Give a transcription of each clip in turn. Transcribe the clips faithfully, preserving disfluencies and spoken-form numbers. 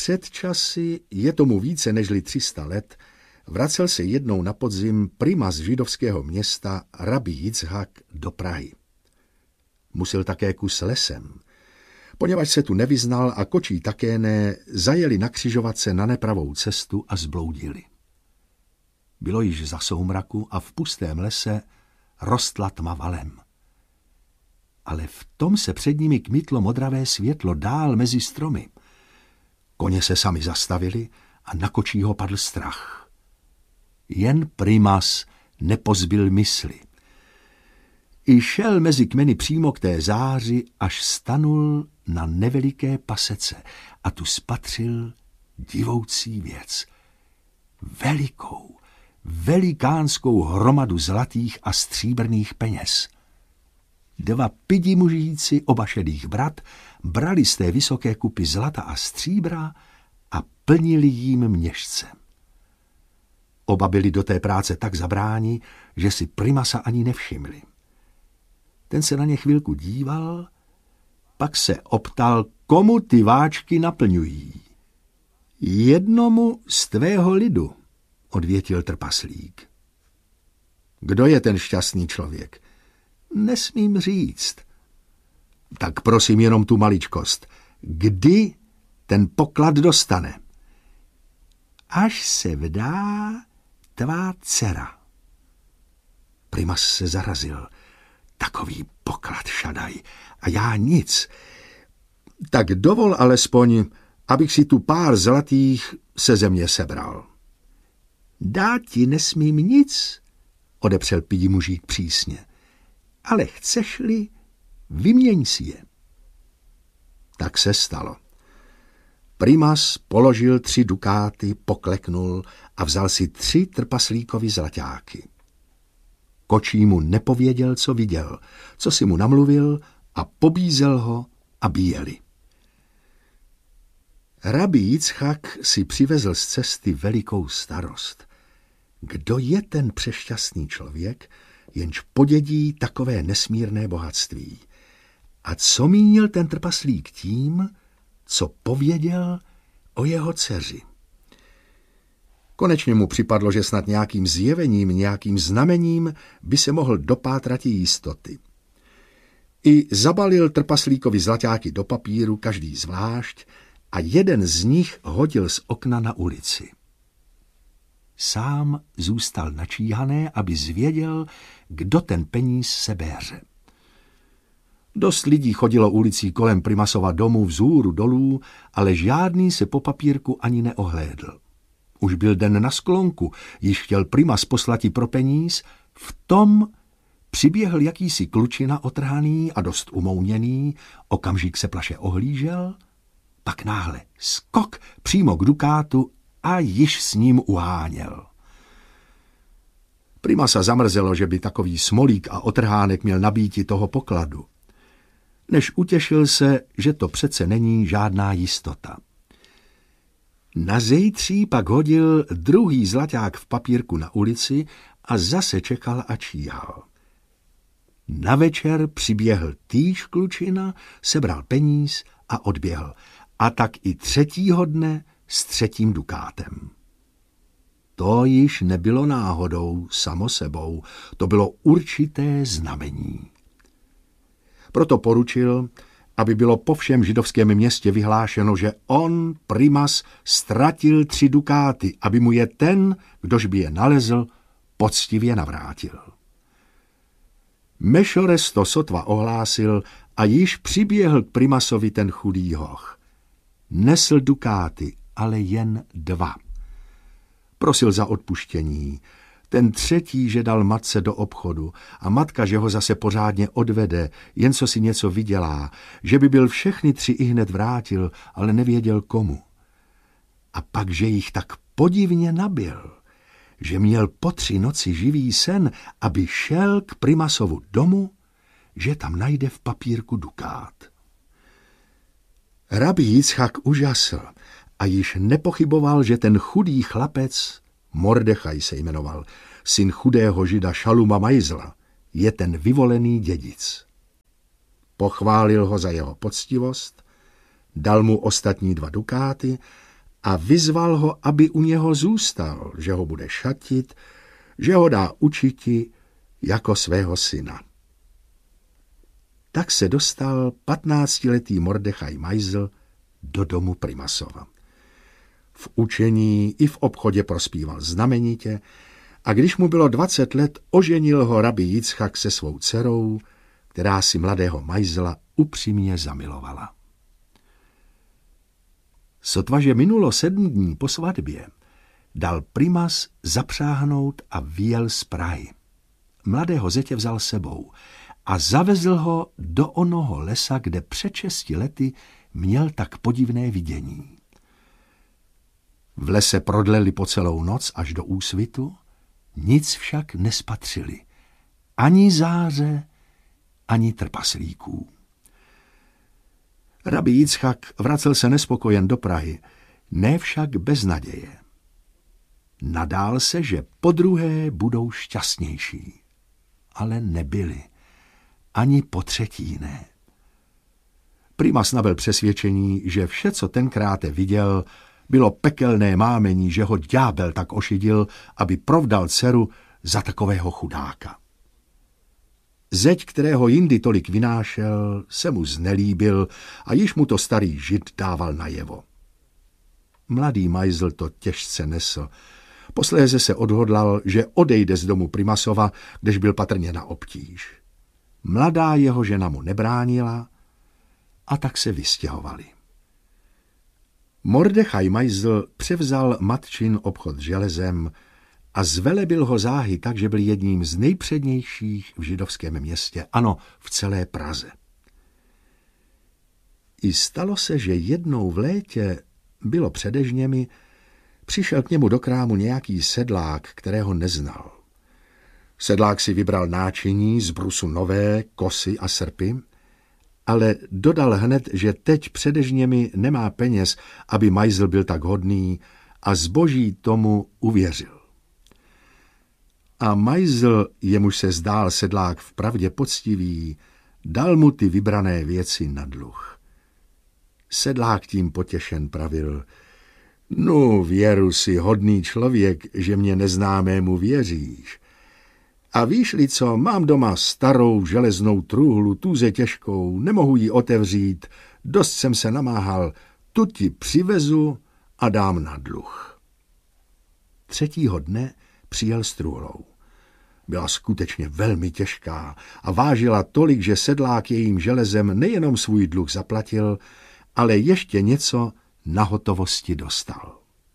Před časy, je tomu více nežli tři sta let, vracel se jednou na podzim primas židovského města rabí Jicchak do Prahy. Musil také kus lesem. Poněvadž se tu nevyznal a kočí také ne, zajeli na křižovatce na nepravou cestu a zbloudili. Bylo již za soumraku a v pustém lese rostla tma valem. Ale v tom se před nimi kmitlo modravé světlo dál mezi stromy. Koně se sami zastavili a na kočího padl strach. Jen primas nepozbyl mysli. I šel mezi kmeny přímo k té záři, až stanul na neveliké pasece a tu spatřil divoucí věc. Velikou, velikánskou hromadu zlatých a stříbrných peněz. Dva pidi mužíci, oba šedých brat, brali z té vysoké kupy zlata a stříbra a plnili jím měšce. Oba byli do té práce tak zabráni, že si primasa ani nevšimli. Ten se na ně chvilku díval, pak se optal, komu ty váčky naplňují. Jednomu z tvého lidu, odvětil trpaslík. Kdo je ten šťastný člověk? Nesmím říct. Tak prosím jenom tu maličkost. Kdy ten poklad dostane? Až se vdá tvá dcera. Primas se zarazil. Takový poklad, šadaj, a já nic. Tak dovol alespoň, abych si tu pár zlatých se země sebral. Dát ti nesmím nic, odepřel pidi mužík přísně. Ale chceš-li, vyměň si je. Tak se stalo. Primas položil tři dukáty, pokleknul a vzal si tři trpaslíkovy zlaťáky. Kočí mu nepověděl, co viděl, co si mu namluvil a pobízel ho, aby jeli. Rabí Jicchak si přivezl z cesty velikou starost. Kdo je ten přešťastný člověk, jenž podědí takové nesmírné bohatství? A co mínil ten trpaslík tím, co pověděl o jeho dceři? Konečně mu připadlo, že snad nějakým zjevením, nějakým znamením by se mohl dopátrat jistoty. I zabalil trpaslíkovi zlaťáky do papíru, každý zvlášť, a jeden z nich hodil z okna na ulici. Sám zůstal načíhané, aby zvěděl, kdo ten peníz sebéře. Dost lidí chodilo ulicí kolem primasova domu vzhůru dolů, ale žádný se po papírku ani neohlédl. Už byl den na sklonku, již chtěl primas poslati pro peníz, v tom přiběhl jakýsi klučina otrhaný a dost umouněný, okamžik se plaše ohlížel, pak náhle skok přímo k dukátu a již s ním uháněl. Primasa zamrzelo, že by takový smolík a otrhánek měl nabíti toho pokladu. Než utěšil se, že to přece není žádná jistota. Na zejtří pak hodil druhý zlaťák v papírku na ulici a zase čekal a číhal. Na večer přiběhl týž klučina, sebral peníz a odběhl. A tak i třetího dne s třetím dukátem. To již nebylo náhodou, samo sebou, to bylo určité znamení. Proto poručil, aby bylo po všem židovském městě vyhlášeno, že on, primas, ztratil tři dukáty, aby mu je ten, kdož by je nalezl, poctivě navrátil. Mešores to sotva ohlásil a již přiběhl k primasovi ten chudý hoch. Nesl dukáty, ale jen dva. Prosil za odpuštění. Ten třetí, že dal matce do obchodu a matka, že ho zase pořádně odvede, jen co si něco vydělá, že by byl všechny tři ihned vrátil, ale nevěděl komu. A pak, že jich tak podivně nabil, že měl po tři noci živý sen, aby šel k primasovu domu, že tam najde v papírku dukát. Rabí Jicchak užasl a již nepochyboval, že ten chudý chlapec, Mordechaj se jmenoval, syn chudého žida Šaluma Majzla, je ten vyvolený dědic. Pochválil ho za jeho poctivost, dal mu ostatní dva dukáty a vyzval ho, aby u něho zůstal, že ho bude šatit, že ho dá učiti jako svého syna. Tak se dostal patnáctiletý Mordechaj Majzl do domu Primasova. V učení i v obchodě prospíval znamenitě a když mu bylo dvacet let, oženil ho rabí Jicchak se svou dcerou, která si mladého Majzla upřímně zamilovala. Sotva, že minulo sedm dní po svatbě, dal Primas zapřáhnout a vyjel z Prahy. Mladého zetě vzal sebou a zavezl ho do onoho lesa, kde před šesti lety měl tak podivné vidění. V lese prodleli po celou noc až do úsvitu, nic však nespatřili, ani záře, ani trpaslíků. Rabí Jicchak vracel se nespokojen do Prahy, ne však bez naděje. Nadál se, že podruhé budou šťastnější, ale nebyli, ani po třetí ne. Primas nabyl přesvědčení, že vše, co tenkrát viděl, bylo pekelné mámení, že ho ďábel tak ošidil, aby provdal dceru za takového chudáka. Zeď, kterého jindy tolik vynášel, se mu znelíbil a již mu to starý žid dával najevo. Mladý Majzl to těžce nesl. Posléze se odhodlal, že odejde z domu Primasova, kdež byl patrně na obtíž. Mladá jeho žena mu nebránila a tak se vystěhovali. Mordechaj Majzl převzal matčin obchod s železem a zvelebil ho záhy tak, že byl jedním z nejpřednějších v židovském městě, ano, v celé Praze. I stalo se, že jednou v létě, bylo před dežněmi, přišel k němu do krámu nějaký sedlák, kterého neznal. Sedlák si vybral náčiní z brusu nové, kosy a srpy, ale dodal hned, že teď před dežněmi nemá peněz, aby Majzl byl tak hodný, a zboží tomu uvěřil. A Majzl, jemuž se zdál sedlák vpravdě poctivý, dal mu ty vybrané věci na dluh. Sedlák tím potěšen pravil: "No, věru si, hodný člověk, že mě neznámému věříš. A víš-li co, mám doma starou železnou truhlu, tuze těžkou, nemohu ji otevřít, dost jsem se namáhal, tu ti přivezu a dám na dluh." Třetího dne přijel s truhlou. Byla skutečně velmi těžká a vážila tolik, že sedlák jejím železem nejenom svůj dluh zaplatil, ale ještě něco na hotovosti dostal.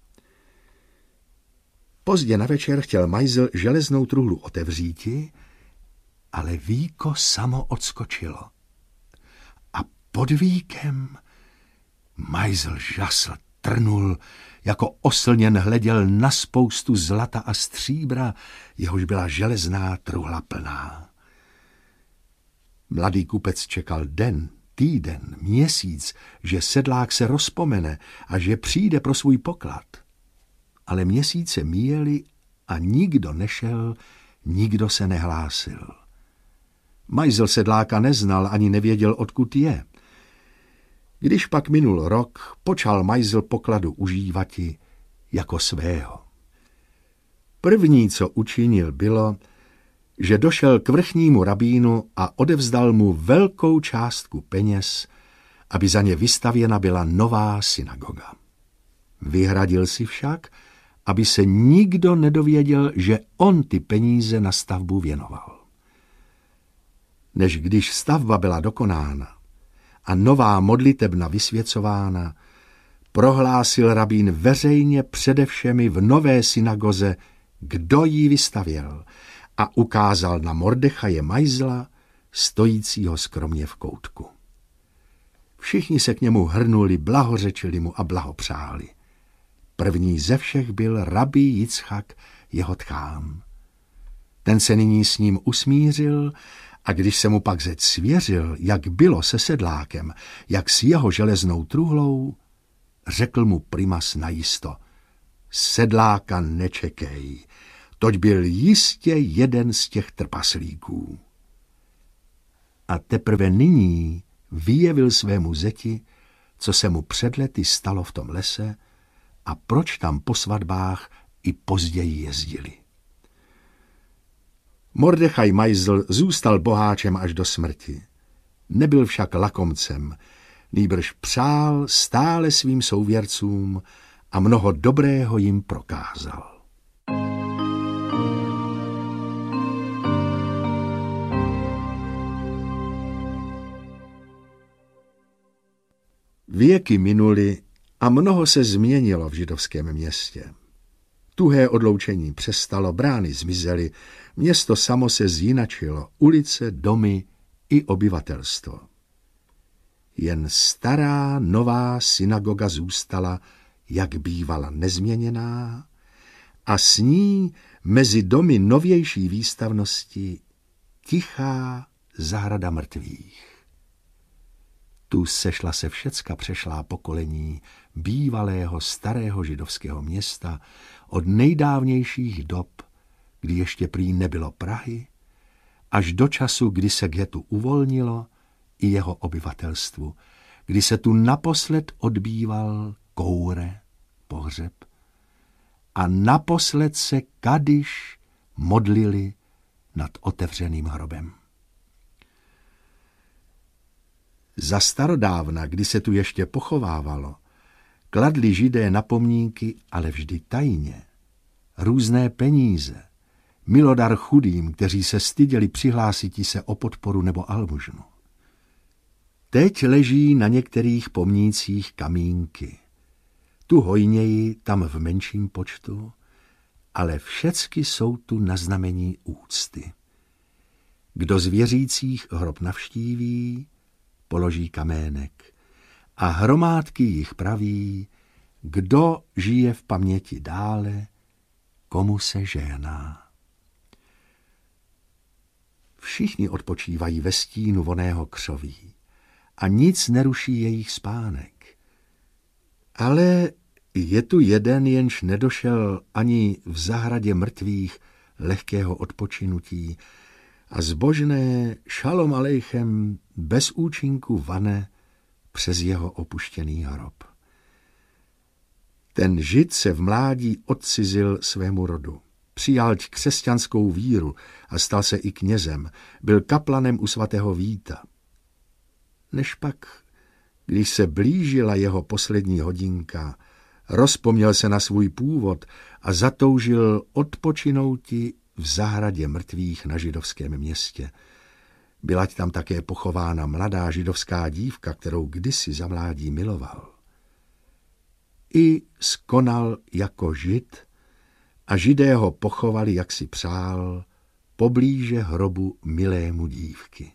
Pozdě na večer chtěl Majzl železnou truhlu otevříti, ale víko samo odskočilo. A pod víkem Majzl žasl, trnul, jako oslněn hleděl na spoustu zlata a stříbra, jehož byla železná truhla plná. Mladý kupec čekal den, týden, měsíc, že sedlák se rozpomene a že přijde pro svůj poklad. Ale měsíce míjely a nikdo nešel, nikdo se nehlásil. Majzl sedláka neznal ani nevěděl, odkud je. Když pak minul rok, počal Majzl pokladu užívati jako svého. První, co učinil, bylo, že došel k vrchnímu rabínu a odevzdal mu velkou částku peněz, aby za ně vystavěna byla nová synagoga. Vyhradil si však, aby se nikdo nedověděl, že on ty peníze na stavbu věnoval. Než když stavba byla dokonána a nová modlitebna vysvěcována, prohlásil rabín veřejně přede všemi v nové synagoze, kdo ji vystavěl, a ukázal na Mordechaje Majzla, stojícího skromně v koutku. Všichni se k němu hrnuli, blahořečili mu a blahopřáli. První ze všech byl rabí Jicchak, jeho tchán. Ten se nyní s ním usmířil, a když se mu pak zeď svěřil, jak bylo se sedlákem, jak s jeho železnou truhlou, řekl mu Primas najisto: "Sedláka nečekej, toť byl jistě jeden z těch trpaslíků." A teprve nyní vyjevil svému zeti, co se mu před lety stalo v tom lese, a proč tam po svatbách i později jezdili. Mordechaj Majzl zůstal boháčem až do smrti. Nebyl však lakomcem, nýbrž přál stále svým souvěrcům a mnoho dobrého jim prokázal. Věky minuly a mnoho se změnilo v židovském městě. Tuhé odloučení přestalo, brány zmizely, město samo se zjinačilo, ulice, domy i obyvatelstvo. Jen stará nová synagoga zůstala, jak bývala nezměněná, a s ní mezi domy novější výstavnosti tichá zahrada mrtvých. Tu sešla se všecka přešlá pokolení bývalého starého židovského města od nejdávnějších dob, kdy ještě prý nebylo Prahy, až do času, kdy se ghetto uvolnilo i jeho obyvatelstvu, kdy se tu naposled odbýval koure, pohřeb, a naposled se kadiš modlili nad otevřeným hrobem. Za starodávna, kdy se tu ještě pochovávalo, kladli Židé na pomníky, ale vždy tajně, různé peníze, milodar chudým, kteří se styděli přihlásiti se o podporu nebo almužnu. Teď leží na některých pomnících kamínky. Tu hojněji, tam v menším počtu, ale všecky jsou tu na znamení úcty. Kdo z věřících hrob navštíví, položí kamének a hromádky jich praví, kdo žije v paměti dále, komu se žehná. Všichni odpočívají ve stínu vonného křoví a nic neruší jejich spánek. Ale je tu jeden, jenž nedošel ani v zahradě mrtvých lehkého odpočinutí a zbožné šalom alejchem bez účinku vane přes jeho opuštěný hrob. Ten Žid se v mládí odcizil svému rodu. Přijal křesťanskou víru a stal se i knězem. Byl kaplanem u svatého Víta. Než pak, když se blížila jeho poslední hodinka, rozpomněl se na svůj původ a zatoužil odpočinouti v zahradě mrtvých na židovském městě. Byla tam také pochována mladá židovská dívka, kterou kdysi za mládí miloval. I skonal jako Žid a Židé ho pochovali, jak si přál, poblíže hrobu milému dívky.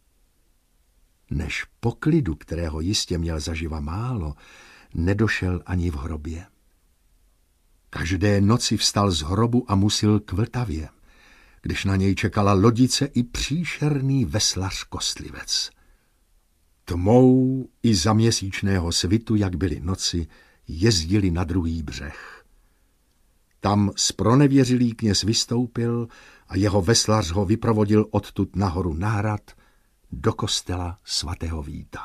Než po klidu, kterého jistě měl zaživa málo, nedošel ani v hrobě. Každé noci vstal z hrobu a musil k Vltavě, když na něj čekala lodice i příšerný veslař Kostlivec. Tmou i za měsíčného svitu, jak byly noci, jezdili na druhý břeh. Tam zpronevěřilý kněz vystoupil a jeho veslař ho vyprovodil odtud nahoru na hrad do kostela svatého Víta.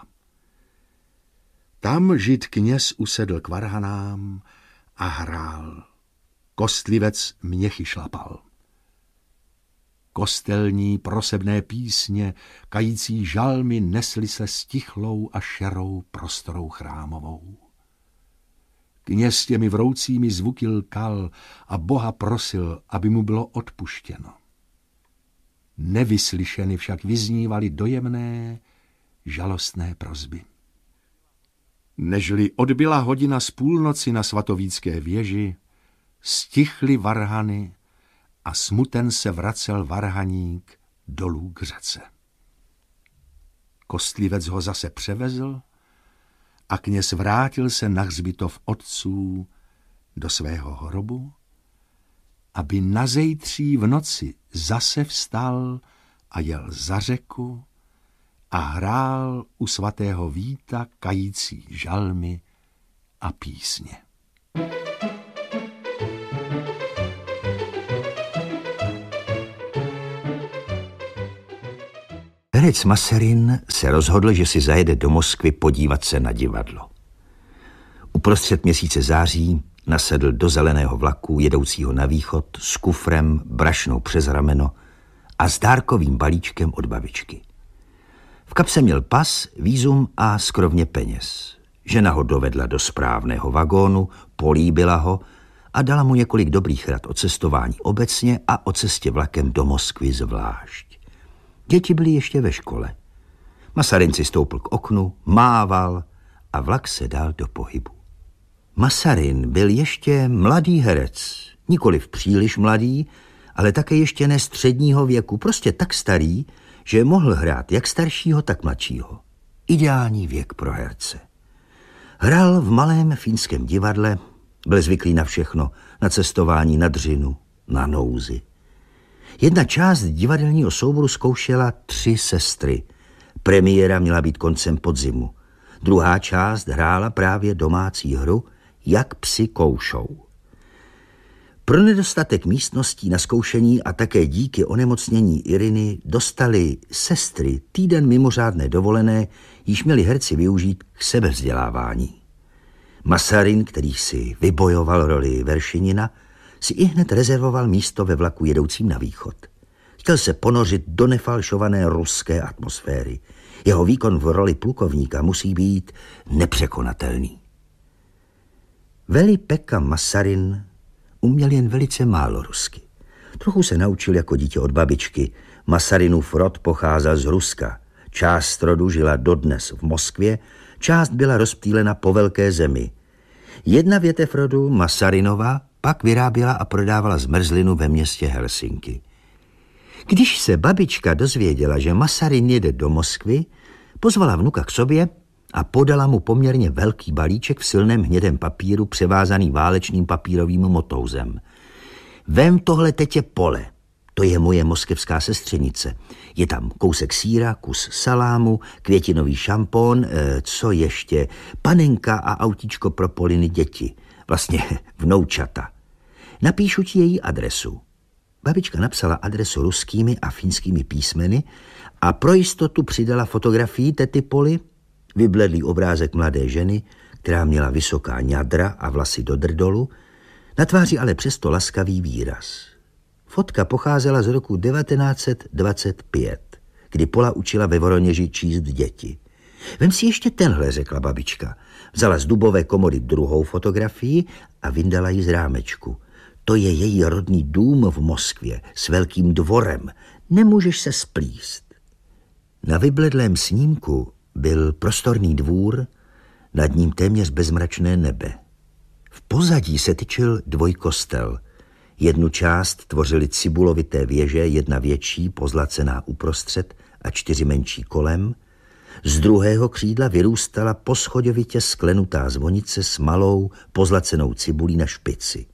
Tam Žid kněz usedl k varhanám a hrál. Kostlivec měchy šlapal. Kostelní prosebné písně, kající žalmy nesly se stichlou a šerou prostorou chrámovou. Kněz těmi vroucími zvuky lkal a Boha prosil, aby mu bylo odpuštěno. Nevyslyšeny však vyznívaly dojemné, žalostné prosby. Nežli odbyla hodina z půlnoci na svatovícké věži, stichly varhany a smuten se vracel varhaník dolů k řece. Kostlivec ho zase převezl a kněz vrátil se na hřbitov otců do svého hrobu, aby nazejtří v noci zase vstal a jel za řeku a hrál u svatého Víta kající žalmy a písně. Herec Masarin se rozhodl, že si zajede do Moskvy podívat se na divadlo. Uprostřed měsíce září nasedl do zeleného vlaku jedoucího na východ s kufrem, brašnou přes rameno a s dárkovým balíčkem od babičky. V kapse měl pas, vízum a skrovně peněz. Žena ho dovedla do správného vagónu, políbila ho a dala mu několik dobrých rad o cestování obecně a o cestě vlakem do Moskvy zvlášť. Děti byly ještě ve škole. Masarin si stoupl k oknu, mával a vlak se dal do pohybu. Masarin byl ještě mladý herec, nikoliv příliš mladý, ale také ještě ne středního věku, prostě tak starý, že mohl hrát jak staršího, tak mladšího. Ideální věk pro herce. Hrál v malém fínském divadle, byl zvyklý na všechno, na cestování, na dřinu, na nouzi. Jedna část divadelního souboru zkoušela Tři sestry. Premiéra měla být koncem podzimu. Druhá část hrála právě domácí hru Jak psi koušou. Pro nedostatek místností na zkoušení a také díky onemocnění Iriny dostali sestry týden mimořádné dovolené, již měli herci využít k sebevzdělávání. Masarin, který si vybojoval roli Veršinina, si ihned rezervoval místo ve vlaku jedoucím na východ. Chtěl se ponořit do nefalšované ruské atmosféry. Jeho výkon v roli plukovníka musí být nepřekonatelný. Veli-Pekka Masarin uměl jen velice málo rusky. Trochu se naučil jako dítě od babičky. Masarinův rod pocházel z Ruska. Část rodu žila dodnes v Moskvě, část byla rozptýlena po velké zemi. Jedna větev rodu, Masarinova, pak vyráběla a prodávala zmrzlinu ve městě Helsinki. Když se babička dozvěděla, že Masarin jede do Moskvy, pozvala vnuka k sobě a podala mu poměrně velký balíček v silném hnědém papíru převázaný válečným papírovým motouzem. Vem tohle, tetě Pole, to je moje moskevská sestřenice. Je tam kousek sýra, kus salámu, květinový šampón, e, co ještě, panenka a autíčko pro Poliny děti, vlastně vnoučata. Napíšu ti její adresu. Babička napsala adresu ruskými a finskými písmeny a pro jistotu přidala fotografii tety Poly, vybledlý obrázek mladé ženy, která měla vysoká ňadra a vlasy do drdolu, na tváři ale přesto laskavý výraz. Fotka pocházela z roku devatenáct set dvacet pět, kdy Pola učila ve Voroněži číst děti. Vem si ještě tenhle, řekla babička. Vzala z dubové komory druhou fotografii a vyndala ji z rámečku. To je její rodný dům v Moskvě s velkým dvorem. Nemůžeš se splíst. Na vybledlém snímku byl prostorný dvůr, nad ním téměř bezmračné nebe. V pozadí se tyčil dvojkostel. Jednu část tvořily cibulovité věže, jedna větší, pozlacená uprostřed a čtyři menší kolem. Z druhého křídla vyrůstala poschodovitě sklenutá zvonice s malou, pozlacenou cibulí na špici.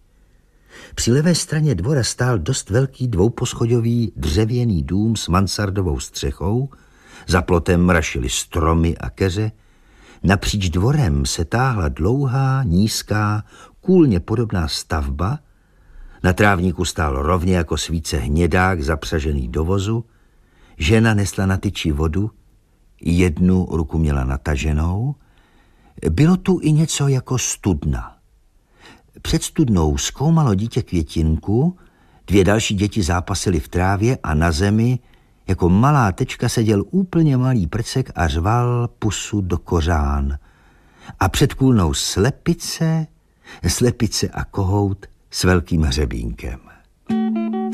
Při levé straně dvora stál dost velký dvouposchodový dřevěný dům s mansardovou střechou, za plotem mrašily stromy a keře, napříč dvorem se táhla dlouhá, nízká, kůlně podobná stavba, na trávníku stál rovně jako svíce hnědák zapřažený do vozu, žena nesla na tyči vodu, jednu ruku měla nataženou, bylo tu i něco jako studna. Před studnou zkoumalo dítě květinku, dvě další děti zápasily v trávě a na zemi jako malá tečka seděl úplně malý prcek a řval pusu do kořán. A před kůlnou slepice, slepice a kohout s velkým hřebínkem.